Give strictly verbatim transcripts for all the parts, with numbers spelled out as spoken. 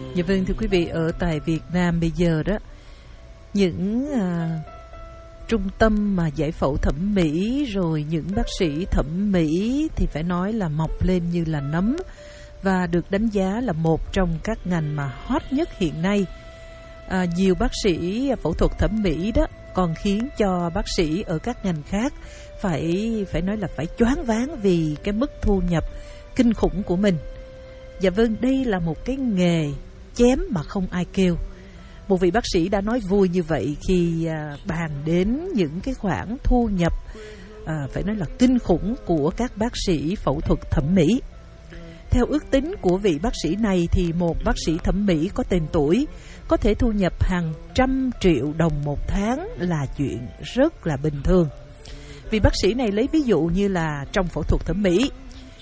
Dạ vâng, thưa quý vị, ở tại Việt Nam bây giờ đó, những à, trung tâm mà giải phẫu thẩm mỹ rồi những bác sĩ thẩm mỹ thì phải nói là mọc lên như là nấm và được đánh giá là một trong các ngành mà hot nhất hiện nay. À, nhiều bác sĩ phẫu thuật thẩm mỹ đó còn khiến cho bác sĩ ở các ngành khác phải phải nói là phải choáng váng vì cái mức thu nhập kinh khủng của mình. Dạ vâng, đây là một cái nghề chém mà không ai kêu. Một vị bác sĩ đã nói vui như vậy khi à, bàn đến những cái khoản thu nhập à, phải nói là kinh khủng của các bác sĩ phẫu thuật thẩm mỹ. Theo ước tính của vị bác sĩ này thì một bác sĩ thẩm mỹ có tên tuổi có thể thu nhập hàng trăm triệu đồng một tháng là chuyện rất là bình thường. Vị bác sĩ này lấy ví dụ như là trong phẫu thuật thẩm mỹ,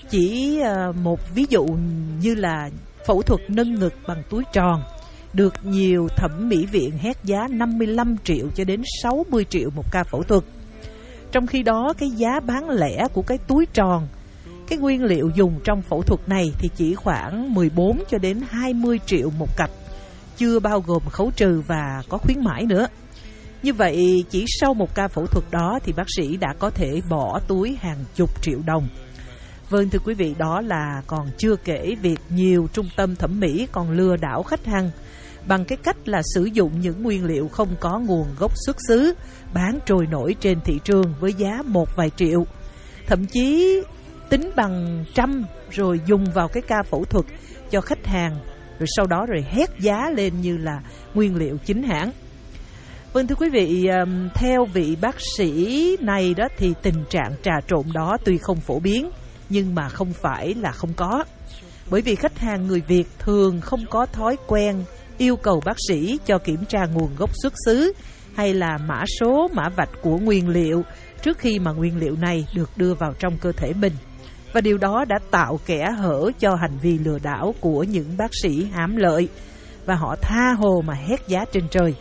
chỉ à, một ví dụ như là phẫu thuật nâng ngực bằng túi tròn được nhiều thẩm mỹ viện hét giá năm mươi lăm triệu cho đến sáu mươi triệu một ca phẫu thuật. Trong khi đó cái giá bán lẻ của cái túi tròn, cái nguyên liệu dùng trong phẫu thuật này thì chỉ khoảng mười bốn cho đến hai mươi triệu một cặp, chưa bao gồm khấu trừ và có khuyến mãi nữa. Như vậy chỉ sau một ca phẫu thuật đó thì bác sĩ đã có thể bỏ túi hàng chục triệu đồng. Vâng, thưa quý vị, đó là còn chưa kể việc nhiều trung tâm thẩm mỹ còn lừa đảo khách hàng bằng cái cách là sử dụng những nguyên liệu không có nguồn gốc xuất xứ, bán trôi nổi trên thị trường với giá một vài triệu, thậm chí tính bằng trăm rồi dùng vào cái ca phẫu thuật cho khách hàng, rồi sau đó rồi hét giá lên như là nguyên liệu chính hãng. Vâng, thưa quý vị, theo vị bác sĩ này đó thì tình trạng trà trộn đó tuy không phổ biến nhưng mà không phải là không có. Bởi vì khách hàng người Việt thường không có thói quen yêu cầu bác sĩ cho kiểm tra nguồn gốc xuất xứ hay là mã số, mã vạch của nguyên liệu trước khi mà nguyên liệu này được đưa vào trong cơ thể mình. Và điều đó đã tạo kẽ hở cho hành vi lừa đảo của những bác sĩ hám lợi, và họ tha hồ mà hét giá trên trời.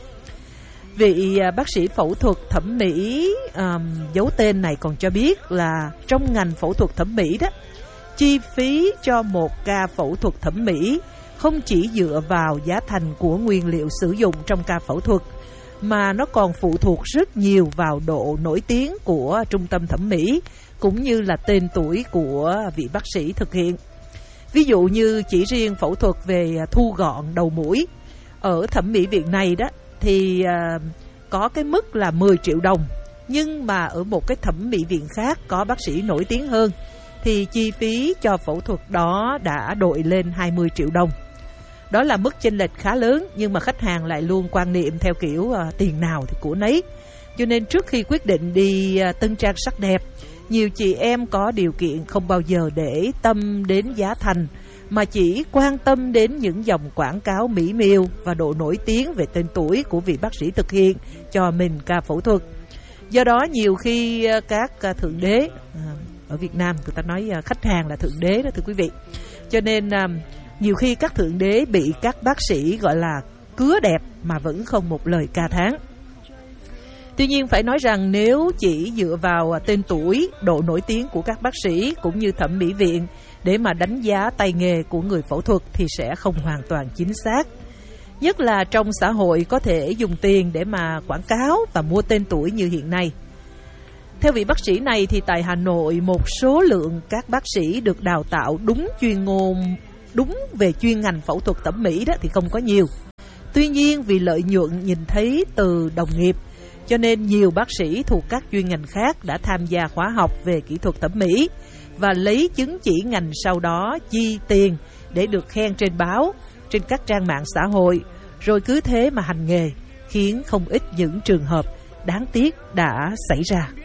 Vị bác sĩ phẫu thuật thẩm mỹ um, giấu tên này còn cho biết là trong ngành phẫu thuật thẩm mỹ đó, chi phí cho một ca phẫu thuật thẩm mỹ không chỉ dựa vào giá thành của nguyên liệu sử dụng trong ca phẫu thuật, mà nó còn phụ thuộc rất nhiều vào độ nổi tiếng của trung tâm thẩm mỹ cũng như là tên tuổi của vị bác sĩ thực hiện. Ví dụ như chỉ riêng phẫu thuật về thu gọn đầu mũi ở thẩm mỹ viện này đó thì uh, có cái mức là mười triệu đồng, nhưng mà ở một cái thẩm mỹ viện khác có bác sĩ nổi tiếng hơn thì chi phí cho phẫu thuật đó đã đội lên hai mươi triệu đồng. Đó là mức chênh lệch khá lớn, nhưng mà khách hàng lại luôn quan niệm theo kiểu uh, tiền nào thì của nấy. Cho nên trước khi quyết định đi uh, tân trang sắc đẹp, nhiều chị em có điều kiện không bao giờ để tâm đến giá thành, mà chỉ quan tâm đến những dòng quảng cáo mỹ miều và độ nổi tiếng về tên tuổi của vị bác sĩ thực hiện cho mình ca phẫu thuật. Do đó nhiều khi các thượng đế, ở Việt Nam người ta nói khách hàng là thượng đế đó thưa quý vị, cho nên nhiều khi các thượng đế bị các bác sĩ gọi là cứa đẹp mà vẫn không một lời ca thán. Tuy nhiên phải nói rằng nếu chỉ dựa vào tên tuổi, độ nổi tiếng của các bác sĩ cũng như thẩm mỹ viện để mà đánh giá tay nghề của người phẫu thuật thì sẽ không hoàn toàn chính xác. Nhất là trong xã hội có thể dùng tiền để mà quảng cáo và mua tên tuổi như hiện nay. Theo vị bác sĩ này thì tại Hà Nội, một số lượng các bác sĩ được đào tạo đúng chuyên ngôn, đúng về chuyên ngành phẫu thuật thẩm mỹ đó thì không có nhiều. Tuy nhiên vì lợi nhuận nhìn thấy từ đồng nghiệp, cho nên nhiều bác sĩ thuộc các chuyên ngành khác đã tham gia khóa học về kỹ thuật thẩm mỹ và lấy chứng chỉ ngành, sau đó chi tiền để được khen trên báo, trên các trang mạng xã hội, rồi cứ thế mà hành nghề, khiến không ít những trường hợp đáng tiếc đã xảy ra.